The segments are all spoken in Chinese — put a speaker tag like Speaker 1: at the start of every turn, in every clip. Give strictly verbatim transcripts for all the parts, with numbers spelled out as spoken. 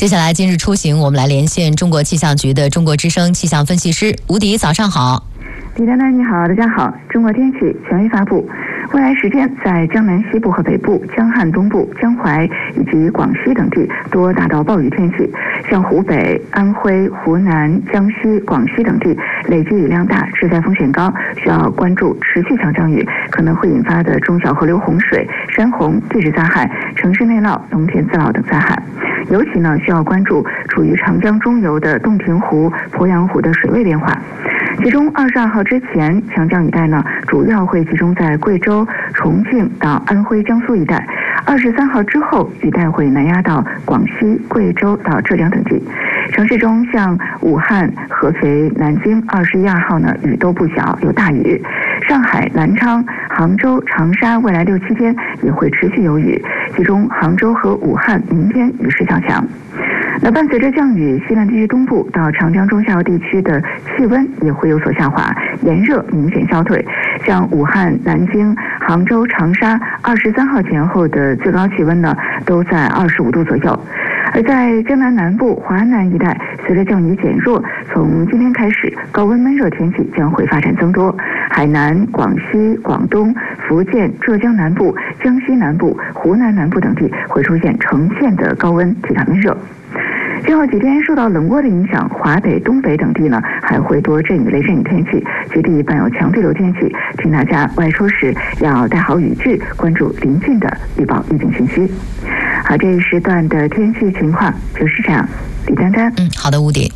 Speaker 1: 接下来今日出行，我们来连线中国气象局的中国之声气象分析师吴迪，早上好。
Speaker 2: 李丹丹你好，大家好。中国天气权威发布，未来时间在江南西部和北部、江汉东部、江淮以及广西等地多达到暴雨天气，像湖北、安徽、湖南、江西、广西等地累积雨量大，致灾风险高，需要关注持续强降雨可能会引发的中小河流洪水、山洪、地质灾害、城市内涝、农田自涝等灾害。尤其呢，需要关注处于长江中游的洞庭湖、鄱阳湖的水位变化。其中二十二号之前，强降雨带呢主要会集中在贵州、重庆到安徽、江苏一带；二十三号之后，雨带会南压到广西、贵州到浙江等地。城市中像武汉、合肥、南京，二十一二号呢雨都不小，有大雨。上海、南昌、杭州、长沙未来六七天也会持续有雨，其中杭州和武汉明天雨势较强。那伴随着降雨，西南地区东部到长江中下游地区的气温也会有所下滑，炎热明显消退。像武汉、南京、杭州、长沙，二十三号前后的最高气温呢都在二十五度左右。而在江南南部、华南一带，随着降雨减弱，从今天开始，高温闷热天气将会发展增多。海南、广西、广东、福建、浙江南部、江西南部、湖南南部等地会出现呈现的高温体感闷热。今后几天受到冷涡的影响，华北、东北等地呢还会多阵雨雷阵雨天气，局地伴有强对流天气，请大家外出时要带好雨具，关注临近的预报预警信息。好，这一时段的天气情况就是这样。李丹丹，
Speaker 1: 嗯，好的，吴迪。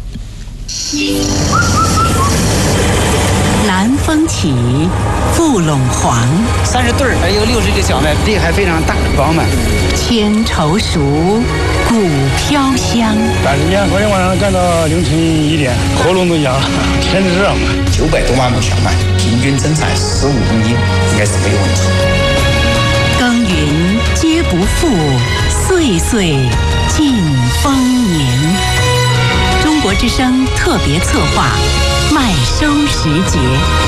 Speaker 3: 南风起，覆陇黄，
Speaker 4: 三十对儿，还有六十个小麦，地还非常大，饱满。
Speaker 3: 千愁熟，谷飘香。
Speaker 5: 赶时间，昨天晚上干到凌晨一点，喉咙都哑了，天热嘛。
Speaker 6: 九百多万亩小麦，平均增产十五公斤，应该是没有问题。
Speaker 3: 耕耘皆不负，岁岁尽丰年。中国之声特别策划，麦收时节。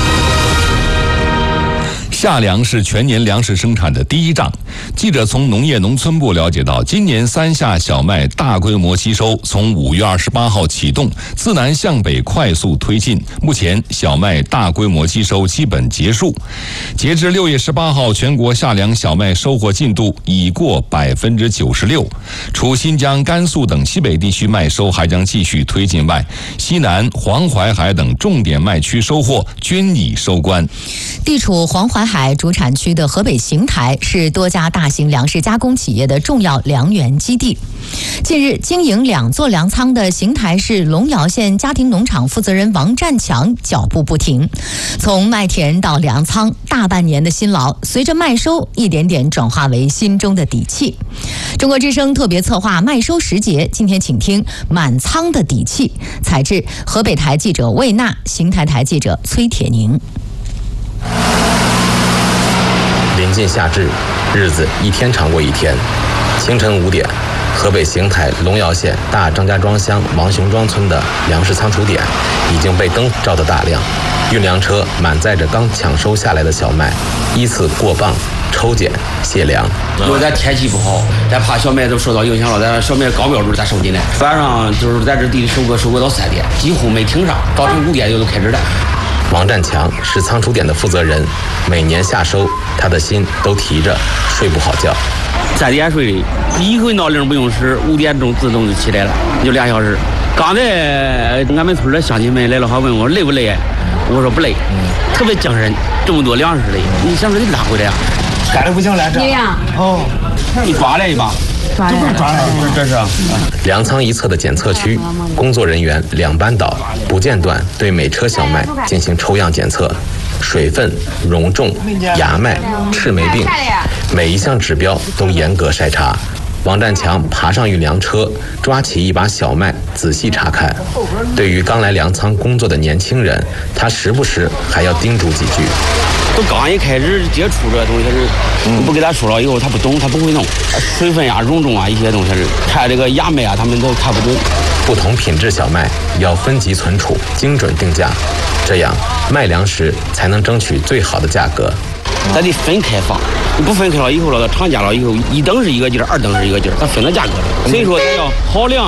Speaker 7: 夏粮是全年粮食生产的第一仗。记者从农业农村部了解到，今年三夏小麦大规模吸收从五月二十八号启动，自南向北快速推进。目前小麦大规模吸收基本结束。截至六月十八号，全国夏粮小麦收获进度已过百分之九十六。除新疆、甘肃等西北地区麦收还将继续推进外，西南、黄淮海等重点麦区收获均已收官。
Speaker 1: 地处黄淮海主产区的河北邢台是多家大型粮食加工企业的重要粮源基地。近日，经营两座粮仓的邢台市龙窑县家庭农场负责人王占强脚步不停，从麦田到粮仓，大半年的辛劳，随着麦收一点点转化为心中的底气。中国之声特别策划麦收时节，今天请听满仓的底气，采制河北台记者魏娜，邢台台记者崔铁宁。
Speaker 8: 临近夏至，日子一天长过一天。清晨五点，河北邢台龙窑县大张家庄乡王雄庄村的粮食仓储点已经被灯照得大亮，运粮车满载着刚抢收下来的小麦，依次过磅、抽检、卸粮。
Speaker 4: 因为咱天气不好，咱怕小麦都受到影响了，咱小麦高标准咱收进来。晚上就是在这地里收割，收割到三点，几乎没停上，早晨五点就都开始了。
Speaker 8: 王占强是仓储点的负责人，每年夏收，他的心都提着，睡不好觉。
Speaker 4: 三点睡，一回闹铃不用使，五点钟自动就起来了，就俩小时。刚才俺们村的乡亲们来了，还问我累不累，我说不累，特别精神。这么多粮食嘞，你想着得拉回来呀？
Speaker 5: 干的不行了，这
Speaker 4: 样哦，你抓来一把。
Speaker 5: 这不是抓来，
Speaker 4: 这是
Speaker 8: 粮仓一侧的检测区，工作人员两班倒，不间断对每车小麦进行抽样检测，水分、容重、芽麦、赤霉病，每一项指标都严格筛查。王占强爬上运粮车，抓起一把小麦仔细查看。对于刚来粮仓工作的年轻人，他时不时还要叮嘱几句。
Speaker 4: 都刚一开始接触这东西是，你不给他说了以后他不懂，他不会弄。水分啊、容重啊一些东西是，看这个芽麦啊，他们都看不懂。
Speaker 8: 不同品质小麦要分级存储，精准定价，这样卖粮时才能争取最好的价格。
Speaker 4: 咱得分开放，你不分开了以后了，到厂家了以后，一等是一个劲儿，二等是一个劲儿，它分了价格了。所以说，咱要好量。